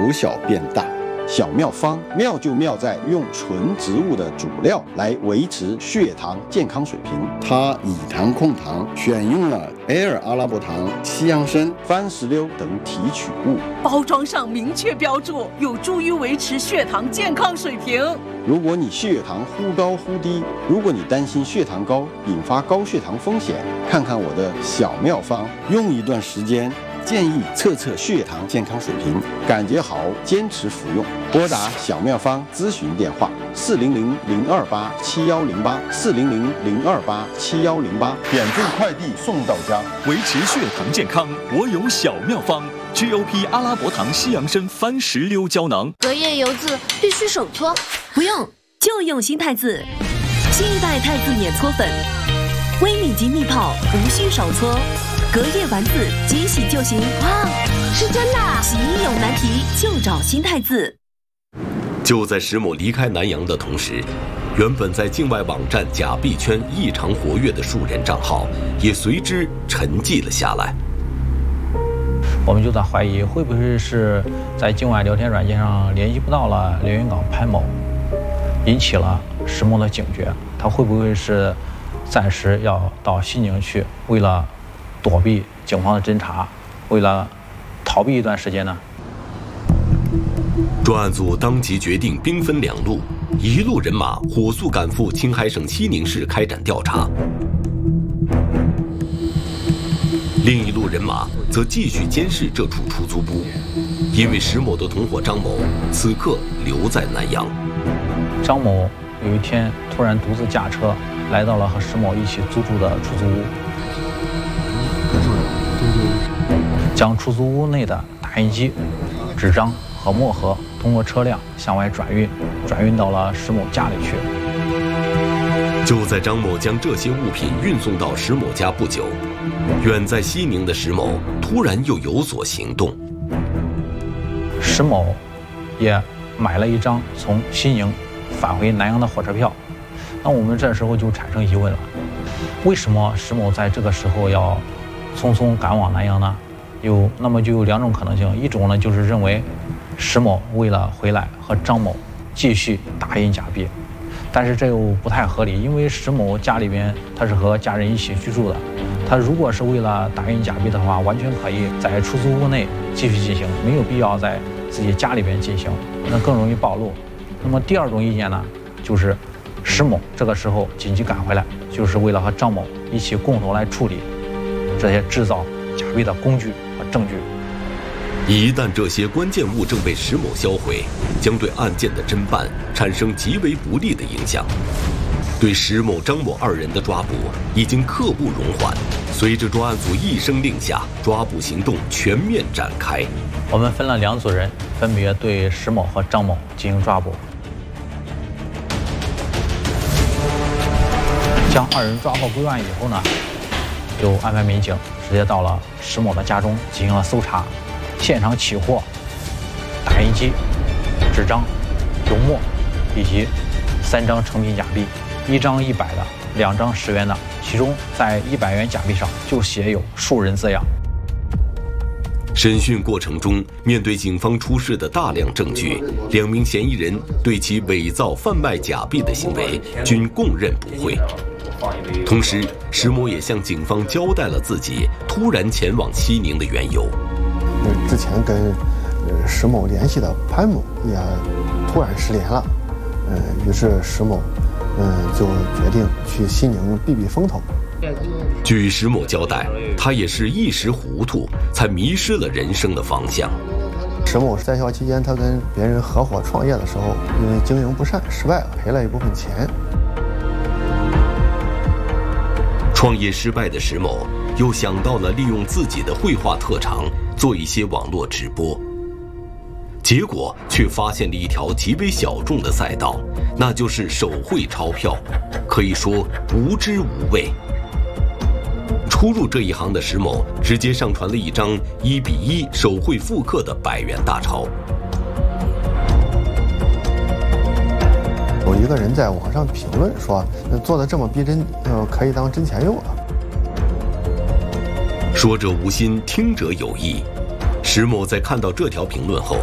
由小变大。小妙方妙就妙在用纯植物的主料来维持血糖健康水平。它以糖控糖，选用了埃尔阿拉伯糖、西洋参、番石榴等提取物。 包装上明确标注，有助于维持血糖健康水平。 如果你血糖忽高忽低，如果你担心血糖高引发高血糖风险，看看我的小妙方，用一段时间。建议测测血糖健康水平，感觉好坚持服用。拨打小妙方咨询电话：400-028-7108，400-028-7108，免费快递送到家。 维持血糖健康，我有小妙方 ，GOP 阿拉伯糖西洋参番石榴胶囊。 隔夜油渍必须手搓， 不用，就用新太子，新一代太子碾搓粉，微米级蜜泡，无需手搓。隔夜丸子即洗就行， 哇，是真的！ 洗衣有难题就找新太子。 就在石某离开南阳的同时，原本在境外网站假币圈异常活跃的数人账号也随之沉寂了下来。 我们就在怀疑，会不会是在境外聊天软件上联系不到了连云港潘某，引起了石某的警觉？他会不会是暂时要到西宁去，为了躲避警方的侦查，为了逃避一段时间呢？ 专案组当即决定兵分两路，一路人马火速赶赴青海省西宁市开展调查，另一路人马则继续监视这处出租屋，因为石某的同伙张某此刻留在南阳。 张某有一天突然独自驾车来到了和石某一起租住的出租屋，将出租屋内的打印机、纸张和墨盒通过车辆向外转运到了石某家里去。 就在张某将这些物品运送到石某家不久，远在西宁的石某突然又有所行动。 石某也买了一张从西宁返回南阳的火车票。那我们这时候就产生疑问了，为什么石某在这个时候要匆匆赶往南阳呢？那么就有两种可能性，一种呢就是认为石某为了回来和张某继续打印假币，但是这又不太合理，因为石某家里边他是和家人一起居住的，他如果是为了打印假币的话，完全可以在出租屋内继续进行，没有必要在自己家里边进行，那更容易暴露。那么第二种意见呢，就是石某这个时候紧急赶回来，就是为了和张某一起共同来处理这些制造假币的工具和证据。 一旦这些关键物证被石某销毁，将对案件的侦办产生极为不利的影响。对石某、张某二人的抓捕已经刻不容缓。随着专案组一声令下，抓捕行动全面展开。 我们分了两组人，分别对石某和张某进行抓捕。将二人抓获归案以后呢，就安排民警直接到了石某的家中进行了搜查，现场起获打印机、纸张、油墨以及3张成品假币，1张100的，2张10元的，其中在100元假币上就写有数人字样。 审讯过程中，面对警方出示的大量证据，2名嫌疑人对其伪造贩卖假币的行为均供认不讳。同时，石某也向警方交代了自己突然前往西宁的缘由。 之前跟石某联系的潘某也突然失联了，于是石某就决定去西宁避避风头。 据石某交代，他也是一时糊涂，才迷失了人生的方向。 石某在校期间，他跟别人合伙创业的时候，因为经营不善失败了，赔了一部分钱。 创业失败的石某又想到了利用自己的绘画特长做一些网络直播，结果却发现了一条极为小众的赛道，那就是手绘钞票，可以说无知无畏。初入这一行的石某直接上传了一张1:1手绘复刻的100元大钞。 有一个人在网上评论说，做的这么逼真，可以当真钱用了。 说者无心，听者有意。石某在看到这条评论后，